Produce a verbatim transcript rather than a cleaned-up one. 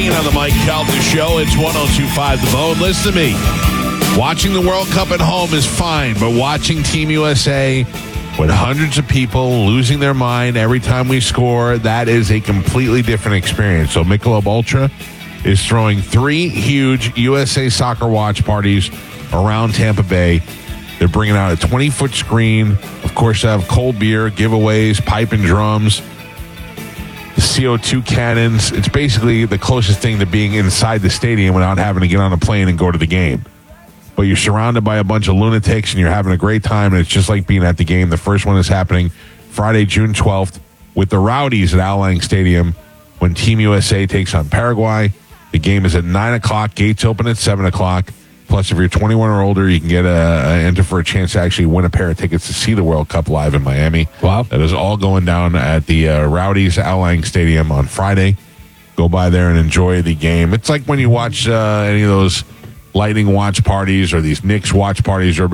fifteen on the Mike Calta Show. It's one oh two point five The Bone. Listen to me. Watching the World Cup at home is fine, but watching Team U S A with hundreds of people losing their mind every time we score, that is a completely different experience. So Michelob Ultra is throwing three huge U S A soccer watch parties around Tampa Bay. They're bringing out a twenty-foot screen. Of course, they have cold beer, giveaways, pipe and drums, C O two cannons. It's basically the closest thing to being inside the stadium without having to get on a plane and go to the game. But you're surrounded by a bunch of lunatics and you're having a great time, and it's just like being at the game. The first one is happening Friday, June twelfth with the Rowdies at Al Lang Stadium when Team U S A takes on Paraguay. The game is at nine o'clock. Gates open at seven o'clock. Plus, if you're twenty-one or older, you can get a, a enter for a chance to actually win a pair of tickets to see the World Cup live in Miami. Wow. That is all going down at the uh, Rowdies Al Lang Stadium on Friday. Go by there and enjoy the game. It's like when you watch uh, any of those Lightning watch parties or these Knicks watch parties or